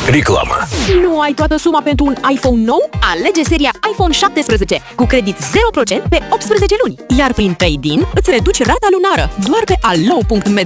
Reclamă. Nu ai toată suma pentru un iPhone nou? Alege seria iPhone 17 cu credit 0% pe 18 luni. Iar prin trade-in îți reduci rata lunară doar pe allo.me